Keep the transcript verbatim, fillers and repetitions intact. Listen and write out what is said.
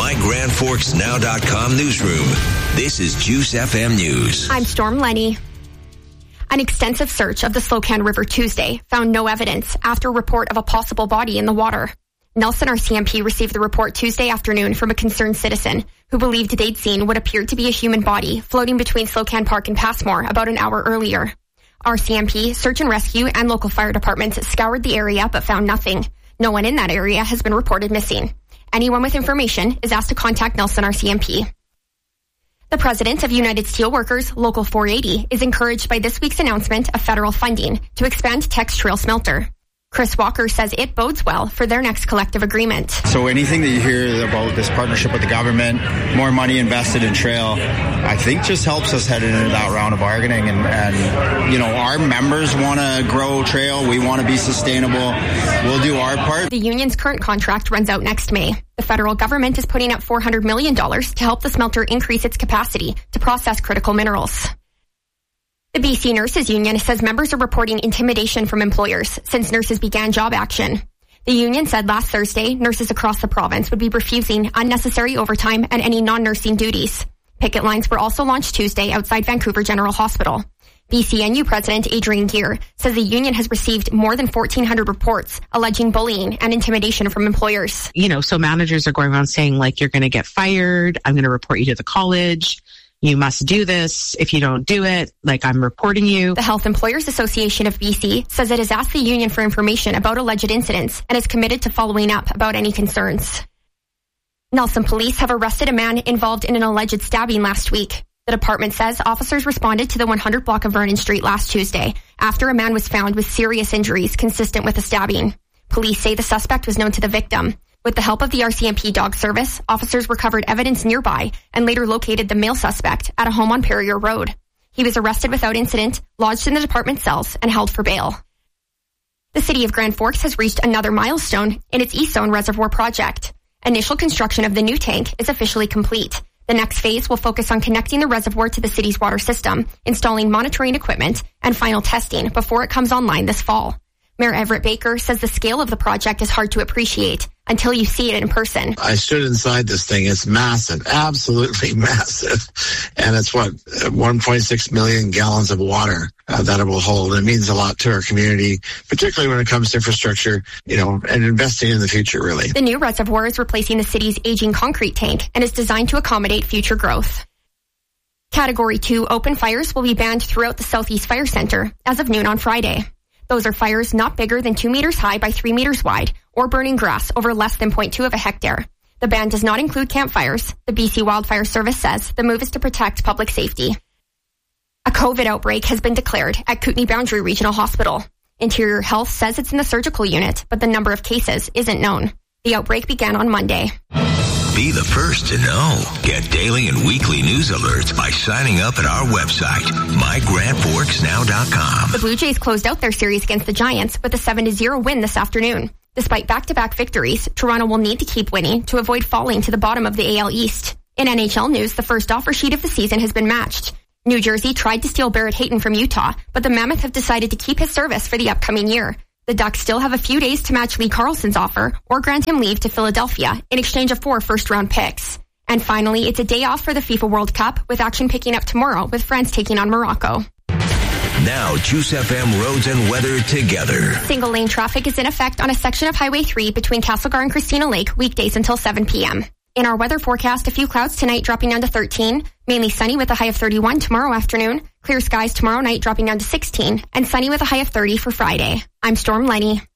my grand forks now dot com newsroom. This is Juice F M News. I'm Storm Lenny. An extensive search of the Slocan River Tuesday found no evidence after a report of a possible body in the water. Nelson R C M P received the report Tuesday afternoon from a concerned citizen who believed they'd seen what appeared to be a human body floating between Slocan Park and Passmore about an hour earlier. R C M P, Search and Rescue, and local fire departments scoured the area but found nothing. No one in that area has been reported missing. Anyone with information is asked to contact Nelson R C M P. The president of United Steelworkers, Local four eighty, is encouraged by this week's announcement of federal funding to expand Tex Trail Smelter. Chris Walker says it bodes well for their next collective agreement. So anything that you hear about this partnership with the government, more money invested in trail, I think just helps us head into that round of bargaining. And, and you know, our members want to grow trail. We want to be sustainable. We'll do our part. The union's current contract runs out next May. The federal government is putting up four hundred million dollars to help the smelter increase its capacity to process critical minerals. The B C Nurses Union says members are reporting intimidation from employers since nurses began job action. The union said last Thursday nurses across the province would be refusing unnecessary overtime and any non-nursing duties. Picket lines were also launched Tuesday outside Vancouver General Hospital. B C N U President Adrian Gear says the union has received more than fourteen hundred reports alleging bullying and intimidation from employers. You know, so managers are going around saying, like, you're going to get fired. I'm going to report you to the college. You must do this. If you don't do it, like, I'm reporting you. The Health Employers Association of B C says it has asked the union for information about alleged incidents and is committed to following up about any concerns. Nelson police have arrested a man involved in an alleged stabbing last week. The department says officers responded to the one hundred block of Vernon Street last Tuesday after a man was found with serious injuries consistent with a stabbing. Police say the suspect was known to the victim. With the help of the R C M P dog service, officers recovered evidence nearby and later located the male suspect at a home on Perrier Road. He was arrested without incident, lodged in the department cells, and held for bail. The city of Grand Forks has reached another milestone in its East Zone Reservoir project. Initial construction of the new tank is officially complete. The next phase will focus on connecting the reservoir to the city's water system, installing monitoring equipment, and final testing before it comes online this fall. Mayor Everett Baker says the scale of the project is hard to appreciate until you see it in person. I stood inside this thing. It's massive, absolutely massive. And it's what, one point six million gallons of water uh, that it will hold. It means a lot to our community, particularly when it comes to infrastructure, you know, and investing in the future, really. The new reservoir is replacing the city's aging concrete tank and is designed to accommodate future growth. Category two open fires will be banned throughout the Southeast Fire Center as of noon on Friday. Those are fires not bigger than two meters high by three meters wide or burning grass over less than zero point two of a hectare. The ban does not include campfires. The B C Wildfire Service says the move is to protect public safety. A COVID outbreak has been declared at Kootenay Boundary Regional Hospital. Interior Health says it's in the surgical unit, but the number of cases isn't known. The outbreak began on Monday. Be the first to know. Get daily and weekly news alerts by signing up at our website, my grand forks now dot com. The Blue Jays closed out their series against the Giants with a seven to zero win this afternoon. Despite back-to-back victories, Toronto will need to keep winning to avoid falling to the bottom of the A L East. In N H L news, the first offer sheet of the season has been matched. New Jersey tried to steal Barrett Hayton from Utah, but the Mammoth have decided to keep his service for the upcoming year. The Ducks still have a few days to match Lee Carlson's offer or grant him leave to Philadelphia in exchange of four first-round picks. And finally, it's a day off for the FIFA World Cup, with action picking up tomorrow with France taking on Morocco. Now, Juice F M roads and weather together. Single-lane traffic is in effect on a section of Highway three between Castlegar and Christina Lake weekdays until seven p.m. In our weather forecast, a few clouds tonight dropping down to thirteen, mainly sunny with a high of thirty-one tomorrow afternoon, clear skies tomorrow night dropping down to sixteen, and sunny with a high of thirty for Friday. I'm Storm Lenny.